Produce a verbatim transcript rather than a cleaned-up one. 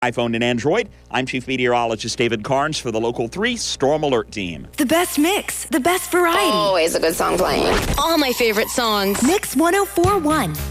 iPhone and Android. I'm Chief Meteorologist David Carnes for the Local three Storm Alert Team. The best mix, the best variety. Always a good song playing. All my favorite songs. Mix one oh four point one.